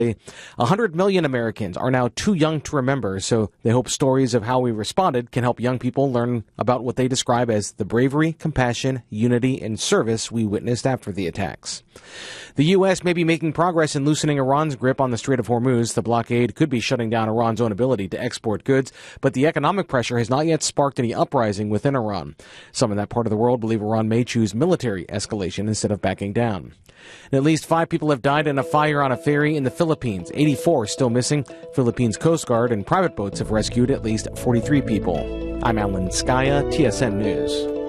100 million Americans are now too young to remember, so they hope stories of how we responded can help young people learn about what they describe as the bravery, compassion, unity, and service we witnessed after the attacks. The U.S. may be making progress in loosening Iran's grip on the Strait of Hormuz. The blockade could be shutting down Iran's own ability to export goods, but the economic pressure has not yet sparked any uprising within Iran. Some in that part of the world believe Iran may choose military escalation instead of backing down. And at least 5 people have died in a fire on a ferry in the Philippines. 84 still missing. Philippines Coast Guard and private boats have rescued at least 43 people. I'm Alan Skaya, TSN News.